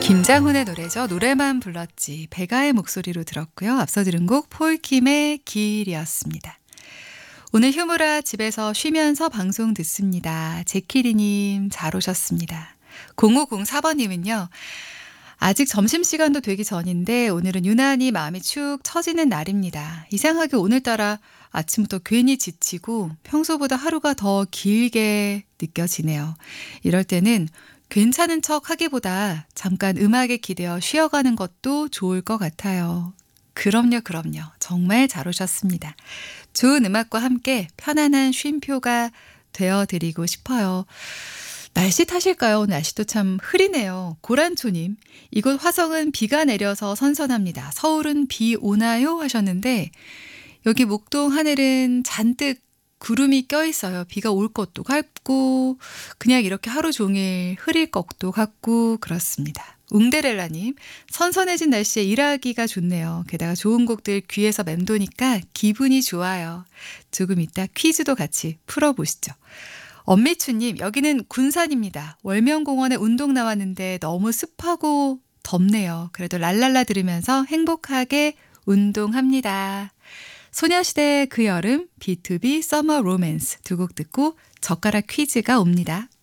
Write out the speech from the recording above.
김장훈의 노래죠. 노래만 불렀지. 배가의 목소리로 들었고요. 앞서 들은 곡 폴킴의 길이었습니다. 오늘 휴무라 집에서 쉬면서 방송 듣습니다. 제키리님 잘 오셨습니다. 0504번님은요. 아직 점심시간도 되기 전인데 오늘은 유난히 마음이 축 처지는 날입니다. 이상하게 오늘따라 아침부터 괜히 지치고 평소보다 하루가 더 길게 느껴지네요. 이럴 때는 괜찮은 척 하기보다 잠깐 음악에 기대어 쉬어가는 것도 좋을 것 같아요. 그럼요. 정말 잘 오셨습니다. 좋은 음악과 함께 편안한 쉼표가 되어드리고 싶어요. 날씨 탓일까요? 오늘 날씨도 참 흐리네요. 고란초님, 이곳 화성은 비가 내려서 선선합니다. 서울은 비 오나요? 하셨는데 여기 목동 하늘은 잔뜩 구름이 껴있어요. 비가 올 것도 같고 그냥 이렇게 하루 종일 흐릴 것도 같고 그렇습니다. 웅데렐라님, 선선해진 날씨에 일하기가 좋네요. 게다가 좋은 곡들 귀에서 맴도니까 기분이 좋아요. 조금 이따 퀴즈도 같이 풀어보시죠. 엄미추님, 여기는 군산입니다. 월명공원에 운동 나왔는데 너무 습하고 덥네요. 그래도 랄랄라 들으면서 행복하게 운동합니다. 소녀시대의 그 여름, B2B 서머 로맨스 두 곡 듣고 젓가락 퀴즈가 옵니다.